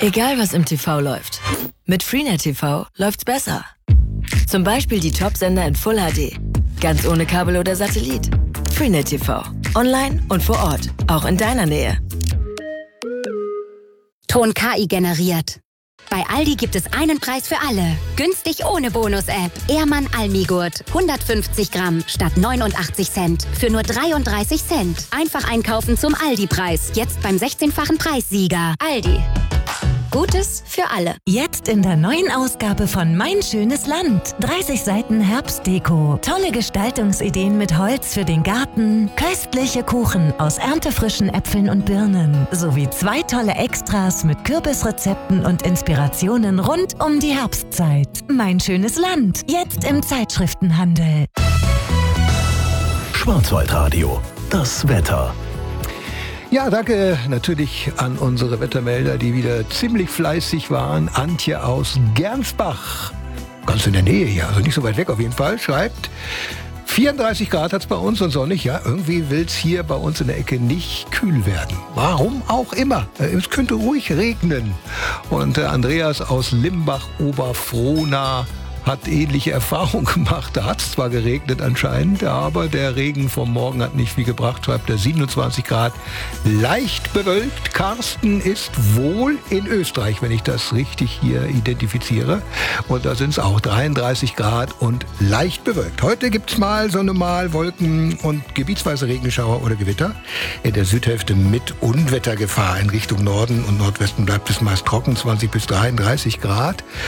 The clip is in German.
Egal was im TV läuft, mit Freenet TV läuft's besser. Zum Beispiel die Top-Sender in Full HD, ganz ohne Kabel oder Satellit. Freenet TV, online und vor Ort, auch in deiner Nähe. Ton KI generiert. Bei Aldi gibt es einen Preis für alle. Günstig ohne Bonus-App. Ehrmann Almigurt. 150 Gramm statt 89 Cent. Für nur 33 Cent. Einfach einkaufen zum Aldi-Preis. Jetzt beim 16-fachen Preissieger. Aldi. Gutes für alle. Jetzt in der neuen Ausgabe von Mein schönes Land. 30 Seiten Herbstdeko. Tolle Gestaltungsideen mit Holz für den Garten. Köstliche Kuchen aus erntefrischen Äpfeln und Birnen. Sowie 2 tolle Extras mit Kürbisrezepten und Inspirationen rund um die Herbstzeit. Mein schönes Land. Jetzt im Zeitschriftenhandel. Schwarzwaldradio. Das Wetter. Ja, danke natürlich an unsere Wettermelder, die wieder ziemlich fleißig waren. Antje aus Gernsbach, ganz in der Nähe hier, also nicht so weit weg auf jeden Fall, schreibt: 34 Grad hat es bei uns und sonnig. Ja, irgendwie will es hier bei uns in der Ecke nicht kühl werden. Warum auch immer. Es könnte ruhig regnen. Und Andreas aus Limbach-Oberfrohna hat ähnliche Erfahrungen gemacht. Da hat es zwar geregnet anscheinend, aber der Regen vom Morgen hat nicht viel gebracht, schreibt er. 27 Grad, leicht bewölkt. Carsten ist wohl in Österreich, wenn ich das richtig hier identifiziere. Und da sind es auch 33 Grad und leicht bewölkt. Heute gibt es mal Sonne, mal Wolken und gebietsweise Regenschauer oder Gewitter. In der Südhälfte mit Unwettergefahr. In Richtung Norden und Nordwesten bleibt es meist trocken, 20 bis 33 Grad.